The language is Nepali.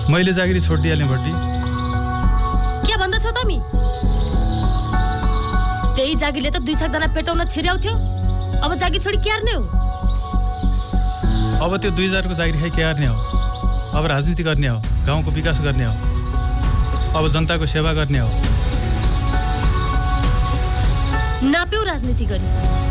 मैले जागिरी छोडिदिहालेँ बड्डी। के भन्दछौ तिमी? त्यही जागिरले त 2 दाना पेटाउन छिर्याउँथ्यो। अब जागिर छोडी के गर्ने हो? अब त्यो 2000 को जागिर खाइ के गर्ने हो? अब राजनीति गर्ने हो, गाउँको विकास गर्ने हो, अब जनताको सेवा गर्ने हो। नाप्यौ राजनीति गरी।